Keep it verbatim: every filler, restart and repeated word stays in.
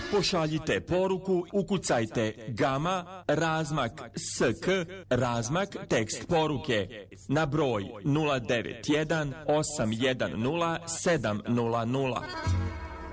Pošaljite poruku, ukucajte Gama, razmak S K, razmak, tekst poruke na broj nula devet jedan osam jedan nula sedam nula nula.